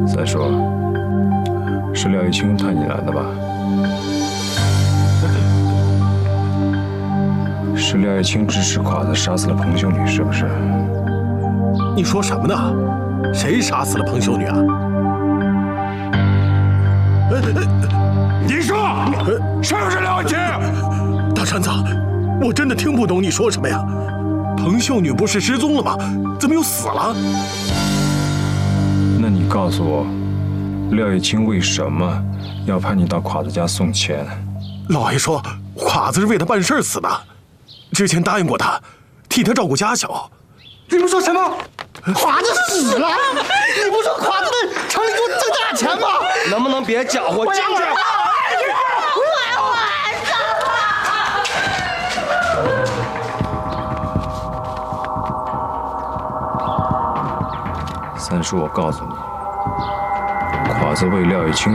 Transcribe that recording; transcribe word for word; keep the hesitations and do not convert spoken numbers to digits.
三叔，是廖玉清派你来的吧？是廖玉清指使侉子杀死了彭秀女，是不是？ 你说什么呢？谁杀死了彭秀女啊？ 你说是不是廖玉清？ 大山子，我真的听不懂你说什么呀。彭秀女不是失踪了吗？怎么又死了？ 那你告诉我，廖玉清为什么要派你到侉子家送钱？ 老爷说，侉子是为他办事死的，之前答应过他，替他照顾家小。 你们说什么？侉子死了？你不说侉子在城里给我挣大钱吗？ 能不能别搅和？进去！ 三叔，我告诉你，侉子为廖玉清